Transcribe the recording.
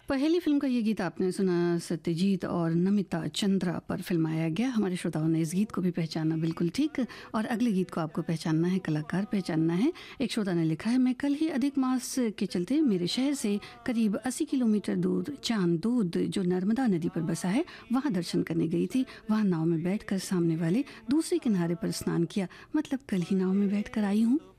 पहली फिल्म का ये गीत आपने सुना, सत्यजीत और नमिता चंद्रा पर फिल्माया गया। हमारे श्रोताओं ने इस गीत को भी पहचाना बिल्कुल ठीक। और अगले गीत को आपको पहचानना है, कलाकार पहचानना है। एक श्रोता ने लिखा है, मैं कल ही अधिक मास के चलते मेरे शहर से करीब 80 किलोमीटर दूर चांद दूध जो नर्मदा नदी पर बसा है वहाँ दर्शन करने गई थी। वहाँ नाव में बैठकर सामने वाले दूसरे किनारे पर स्नान किया। मतलब कल ही नाव में बैठ कर आई हूँ।